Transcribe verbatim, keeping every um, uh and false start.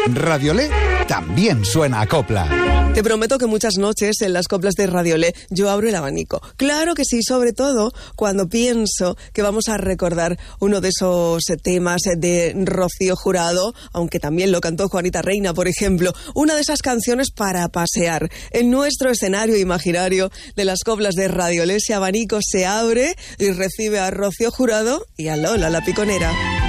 Radiolé también suena a copla. Te prometo que muchas noches en las coplas de Radiolé yo abro el abanico. Claro que sí, sobre todo cuando pienso que vamos a recordar uno de esos temas de Rocío Jurado, aunque también lo cantó Juanita Reina, por ejemplo. Una de esas canciones para pasear. En nuestro escenario imaginario de las coplas de Radiolé, ese abanico se abre y recibe a Rocío Jurado y a Lola, la piconera.